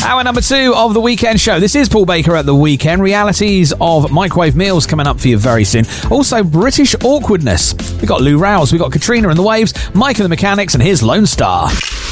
Hour number 2 of The Weekend Show. This is Paul Baker at The Weekend. Realities of microwave meals coming up for you very soon. Also, British awkwardness. We've got Lou Rouse, we've got Katrina and the Waves, Mike and the Mechanics, and here's Lone Star.